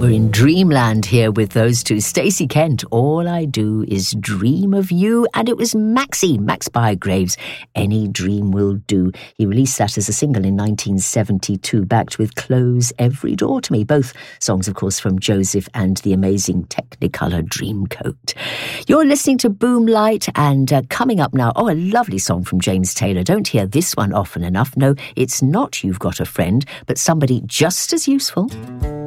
We're in dreamland here with those two. Stacey Kent, All I Do Is Dream of You. And it was Max Bygraves, Any Dream Will Do. He released that as a single in 1972, backed with Close Every Door to Me. Both songs, of course, from Joseph and the amazing Technicolor Dreamcoat. You're listening to Boomlight, and coming up now, a lovely song from James Taylor. Don't hear this one often enough. No, it's not You've Got a Friend, but somebody just as useful.